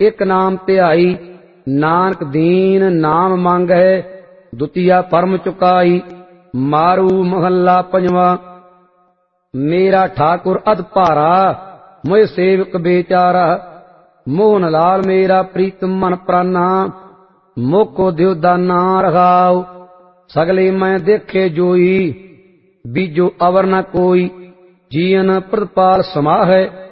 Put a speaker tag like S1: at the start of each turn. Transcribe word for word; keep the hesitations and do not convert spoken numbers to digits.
S1: एक नाम ध्याई, नानक दीन नाम मांगै, दुतिया परम चुकाई। मारू महला पंजवा। मेरा ठाकुर अध भारा, मोह सेवक बेचारा। मोहन लाल मेरा प्रीतम मन प्राना, मोको दियो दाना रखाओ। सगले मैं देखे जोई, बीजो अवर न कोई। जीवन प्रतिपाल समाहै,